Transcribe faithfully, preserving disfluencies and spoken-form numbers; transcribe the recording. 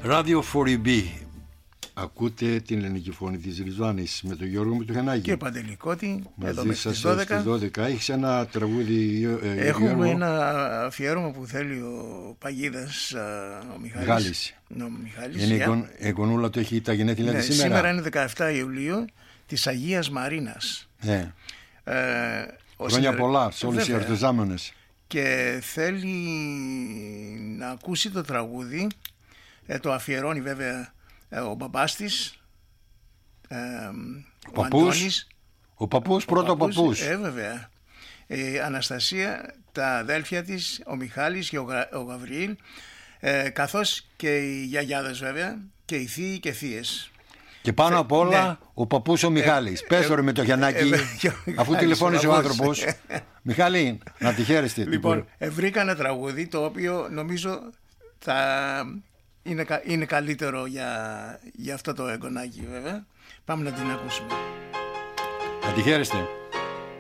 Radio φορ ι μπι. Ακούτε την ελληνική φωνή της Ριζάνης με τον Γιώργο Μητροχανάκη και Παντελικώτη. Μαζί σας στις δώδεκα. Έχεις ένα τραγούδι, έχουμε Γιώργο? Ένα αφιέρωμα που θέλει ο Παγίδας, ο Μιχάλης. Μιχάλης. No, Μιχάλης Είναι yeah. η Κονούλα του, έχει τα γενέθλια ναι, της σήμερα. Σήμερα είναι δεκαεφτά Ιουλίου της Αγίας Μαρίνας. Yeah. Ε, Χρόνια συνεργ... πολλά σε όλες οι εορταζόμενες. Και θέλει να ακούσει το τραγούδι, ε, το αφιερώνει βέβαια ε, ο μπαμπάς της, ε, ο, ο Αντώνης. Ο παππούς, πρώτο παππούς. Ε, βέβαια. Η Αναστασία, τα αδέλφια της, ο Μιχάλης και ο, Γα, ο Γαβριήλ, ε, καθώς και οι γιαγιάδες βέβαια, και οι θείοι και θείες. Και πάνω απ' όλα ναι. ο παππούς ο Μιχάλης. Ε, Πες το ρε με το Γιαννάκη, ε, ε, αφού τηλεφώνησε ο άνθρωπος. Μιχάλη, να τη χαίρεστε. Λοιπόν, ε, βρήκα ένα τραγούδι το οποίο νομίζω θα είναι, είναι καλύτερο για, για αυτό το εγγονάκι βέβαια. Πάμε να την ακούσουμε. Να τη χαίρεστε.